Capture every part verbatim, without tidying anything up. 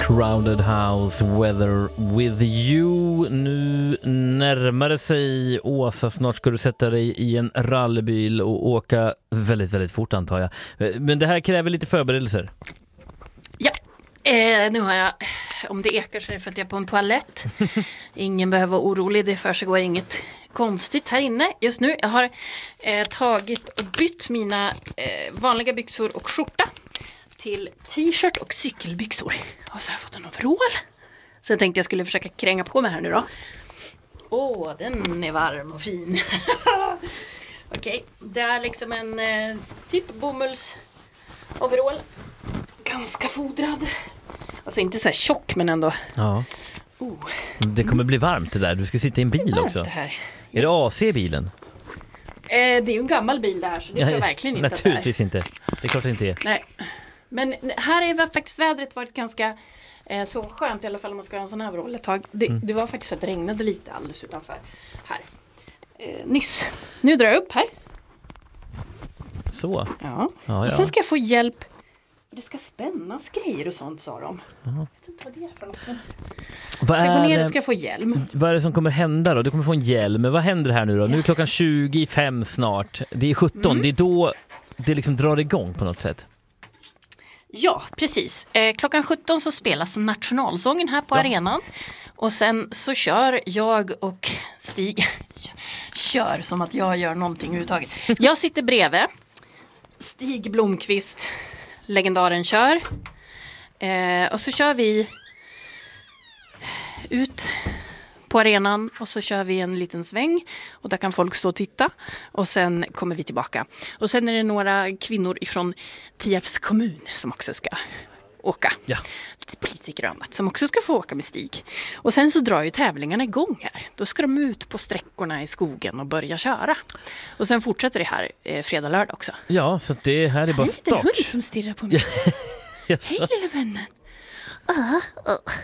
Crowded House, Weather with you. Nu närmar det sig Åsa. Snart ska du sätta dig i en rallybil och åka väldigt, väldigt fort, antar jag. Men det här kräver lite förberedelser. Ja, eh, nu har jag, om det ekar så är det för att jag är på en toalett. Ingen behöver vara orolig, det försiggår inget konstigt här inne just nu. Jag har eh, tagit och bytt mina eh, vanliga byxor och skjorta till t-shirt och cykelbyxor. Och så har jag fått en overall. Så jag tänkte jag skulle försöka kränga på mig här nu då. Åh, den är varm och fin. Okej, okay. Det är liksom en eh, typ bomulls overall. Ganska fodrad. Alltså inte så här tjock, men ändå. Ja. Oh. Det kommer bli varmt det där. Du ska sitta i en bil också. Det här. Är det A C i bilen? Eh, det är ju en gammal bil det här, så det tror jag verkligen inte. Naturligtvis inte. Det är klart det inte är. Nej. Men här är faktiskt vädret varit ganska eh, så skönt, i alla fall om man ska ha en sån här overall ett tag. Det, mm. det var faktiskt så att det regnade lite alldeles utanför här. Eh, nyss. Nu drar jag upp här. Så? Ja. ja, ja. Och sen ska jag få hjälp. Det ska spännas grejer och sånt, sa de. Ja. Jag vet inte vad det är för något. Men... Vad ska är, jag gå ner och ska jag få hjälm. Vad är det som kommer hända då? Du kommer få en hjälm. Men vad händer här nu då? Ja. Nu är klockan tjugofem snart. Det är sjutton. Mm. Det är då det liksom drar igång på något sätt. Ja, precis. Eh, klockan sjutton så spelas nationalsången här på ja. arenan. Och sen så kör jag och Stig... kör som att jag gör någonting överhuvudtaget. Jag sitter bredvid. Stig Blomqvist, legendaren, kör. Eh, och så kör vi ut på arenan och så kör vi en liten sväng och där kan folk stå och titta och sen kommer vi tillbaka. Och sen är det några kvinnor ifrån Tierps kommun som också ska åka. Ja. Lite politiker och annat som också ska få åka med Stig. Och sen så drar ju tävlingarna igång här. Då ska de ut på sträckorna i skogen och börja köra. Och sen fortsätter det här eh, fredag, lördag också. Ja, så det här är här bara start. Det är en hund som stirrar på mig. Yes. Hej lilla vännen. Uh, uh.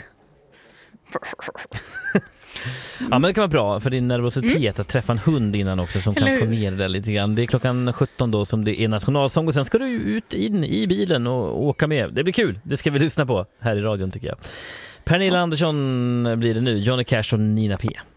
Ja, men det kan vara bra för din nervositet mm. att träffa en hund innan också som kan få ner det lite grann. Det är klockan sjutton då som det är nationalsång och sen ska du ut in i bilen och åka med. Det blir kul, det ska vi lyssna på här i radion tycker jag. Pernilla Andersson blir det nu, Johnny Cash och Nina P.